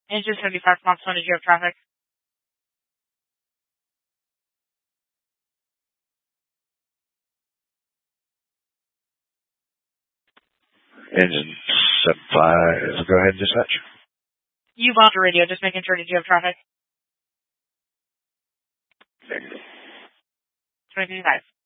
Engine 75 Montana, did you have traffic? Engine 75, go ahead, dispatch. You on the radio, just making sure, did you have traffic? 25.